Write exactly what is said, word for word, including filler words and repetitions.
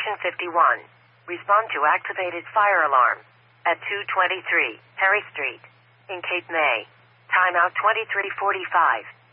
Station fifty-one. Respond to activated fire alarm. At two twenty-three Perry Street. In Cape May. Timeout twenty-three forty-five.